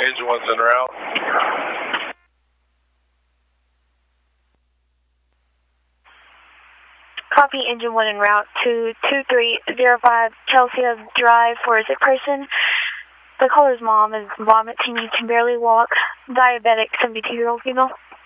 Engine 1's en route. Copy, Engine 1 en route to 2305 Chelsea Drive for a sick person. The caller's mom is vomiting, can barely walk, diabetic, 72-year-old female.